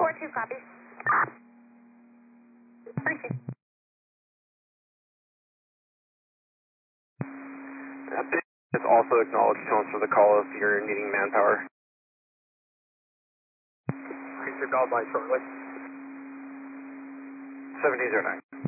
4-2 copies. Appreciate it. It's also acknowledged tones for the call if you're needing manpower. Future call by shortly. 1709.